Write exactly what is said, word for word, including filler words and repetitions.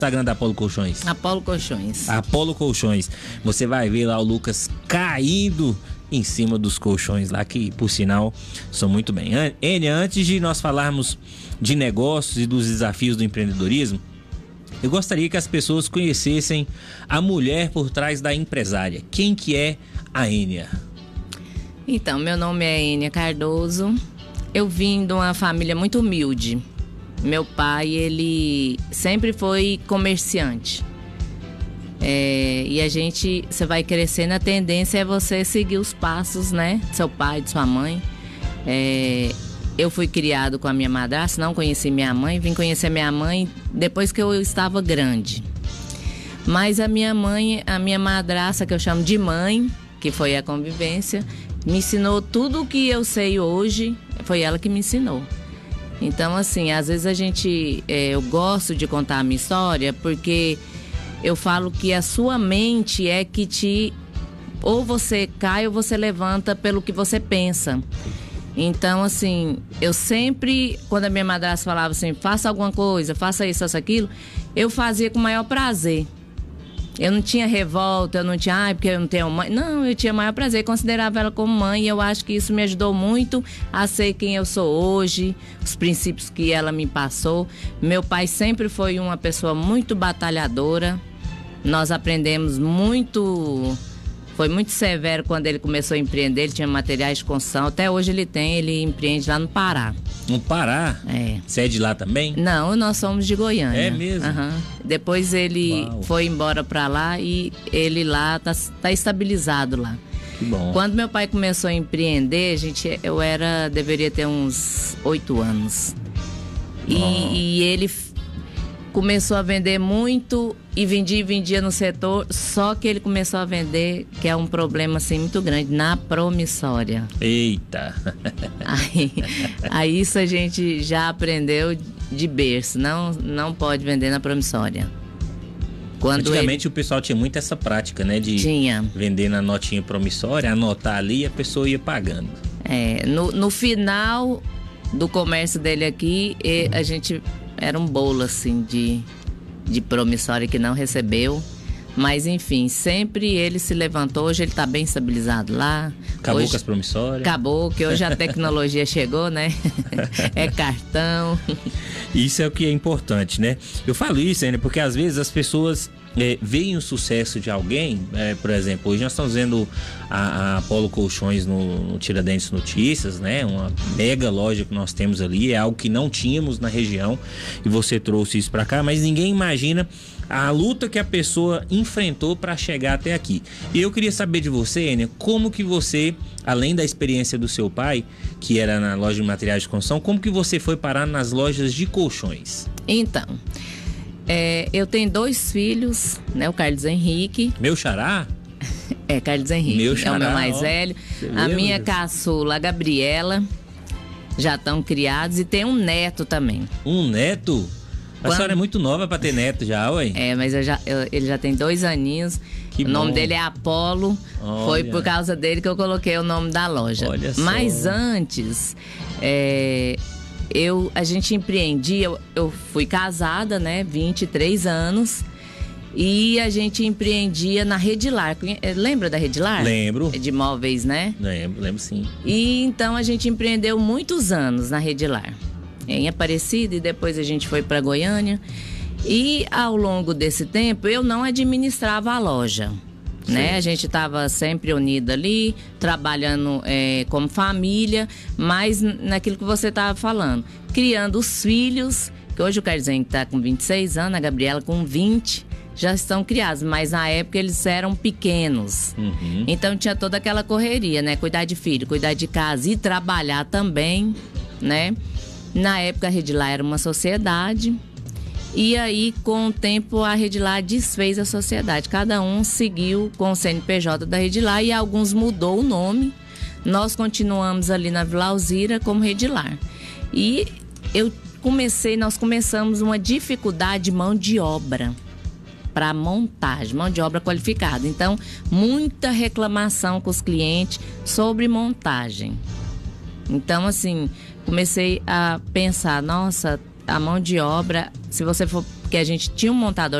Instagram da Apolo Colchões? Apolo Colchões. Apolo Colchões. Você vai ver lá o Lucas caindo em cima dos colchões lá, que por sinal são muito bem. Enia, antes de nós falarmos de negócios e dos desafios do empreendedorismo, eu gostaria que as pessoas conhecessem a mulher por trás da empresária. Quem que é a Enia? Então, meu nome é Enia Cardoso. Eu vim de uma família muito humilde. Meu pai, ele sempre foi comerciante. É, e a gente, você vai crescendo, a tendência é você seguir os passos, né? Do seu pai, de sua mãe. É, eu fui criado com a minha madrasta, não conheci minha mãe. Vim conhecer minha mãe depois que eu estava grande. Mas a minha mãe, a minha madrasta, que eu chamo de mãe, que foi a convivência, me ensinou tudo o que eu sei hoje, foi ela que me ensinou. Então, assim, às vezes a gente, é, eu gosto de contar a minha história, porque eu falo que a sua mente é que te, ou você cai ou você levanta pelo que você pensa. Então, assim, eu sempre, quando a minha madrasta falava assim, faça alguma coisa, faça isso, faça aquilo, eu fazia com o maior prazer. Eu não tinha revolta, eu não tinha, ai, porque eu não tenho mãe. Não, eu tinha o maior prazer, considerava ela como mãe, e eu acho que isso me ajudou muito a ser quem eu sou hoje, os princípios que ela me passou. Meu pai sempre foi uma pessoa muito batalhadora, nós aprendemos muito, foi muito severo quando ele começou a empreender, ele tinha materiais de construção, até hoje ele tem, ele empreende lá no Pará. No Pará? É. Você é de lá também? Não, nós somos de Goiânia. É mesmo? Uhum. Depois ele Uau. foi embora pra lá e ele lá tá, tá estabilizado lá. Que bom. Quando meu pai começou a empreender, gente, eu era, deveria ter uns oito anos. E, oh. e ele começou a vender muito e vendia e vendia no setor, só que ele começou a vender, que é um problema assim muito grande, na promissória. Eita! Aí, aí isso a gente já aprendeu de berço, não, não pode vender na promissória. Quando Antigamente ele... o pessoal tinha muito essa prática, né? De tinha. vender na notinha promissória, anotar ali e a pessoa ia pagando. É, no, no final do comércio dele aqui, a gente... era um bolo, assim, de, de promissória que não recebeu. Mas, enfim, sempre ele se levantou. Hoje ele está bem estabilizado lá. Acabou hoje, com as promissórias? Acabou, que hoje a tecnologia chegou, né? É cartão. Isso é o que é importante, né? Eu falo isso, né? Porque às vezes as pessoas é, veem o sucesso de alguém. É, por exemplo, hoje nós estamos vendo a, a Apolo Colchões no, no Tiradentes Notícias, né? Uma mega loja que nós temos ali. É algo que não tínhamos na região e você trouxe isso para cá, mas ninguém imagina a luta que a pessoa enfrentou para chegar até aqui. E eu queria saber de você, Enia, como que você, além da experiência do seu pai, que era na loja de materiais de construção, como que você foi parar nas lojas de colchões? Então, é, eu tenho dois filhos, né? O Carlos Henrique. Meu xará? É, Carlos Henrique. Meu xará, é o meu mais ó, velho. A lembra? minha caçula, a Gabriela, já estão criados e tem um neto também. Um neto? A Quando... senhora é muito nova pra ter neto já, ué? É, mas eu já, eu, ele já tem dois aninhos. Que o nome bom. dele é Apolo. Olha. Foi por causa dele que eu coloquei o nome da loja. Olha só. Mas antes, é, eu, a gente empreendia. Eu, eu fui casada, né? vinte e três anos. E a gente empreendia na Redilar. Lembra da Redilar? Lembro. De imóveis, né? Lembro, lembro sim. E então a gente empreendeu muitos anos na Redilar. Em Aparecida, e depois a gente foi para Goiânia. E ao longo desse tempo eu não administrava a loja, né? A gente estava sempre unida ali, trabalhando é, como família, mas naquilo que você estava falando, criando os filhos, que hoje o Carlinhos está com vinte e seis anos, a Gabriela com vinte, já estão criados, mas na época eles eram pequenos. Uhum. Então tinha toda aquela correria, né? Cuidar de filho, cuidar de casa e trabalhar também, né? Na época a Redilar era uma sociedade e aí com o tempo a Redilar desfez a sociedade. Cada um seguiu com o C N P J da Redilar e alguns mudou o nome. Nós continuamos ali na Vila Alzira como Redilar. E eu comecei, nós começamos uma dificuldade de mão de obra para montagem, mão de obra qualificada. Então, muita reclamação com os clientes sobre montagem. Então, assim, comecei a pensar, nossa, a mão de obra, se você for porque a gente tinha um montador